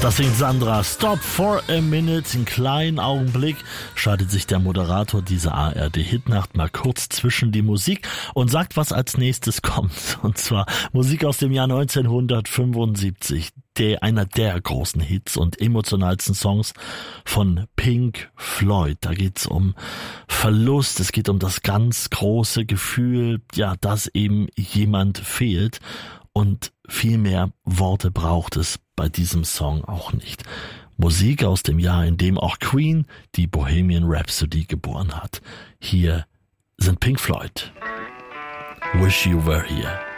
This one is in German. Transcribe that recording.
Das singt Sandra. Stop for a minute. Einen kleinen Augenblick schaltet sich der Moderator dieser ARD-Hitnacht mal kurz zwischen die Musik und sagt, was als nächstes kommt. Und zwar Musik aus dem Jahr 1975. Einer der großen Hits und emotionalsten Songs von Pink Floyd. Da geht's um Verlust, es geht um das ganz große Gefühl, ja, dass eben jemand fehlt, und viel mehr Worte braucht es bei diesem Song auch nicht. Musik aus dem Jahr, in dem auch Queen die Bohemian Rhapsody geboren hat. Hier sind Pink Floyd. Wish You Were Here.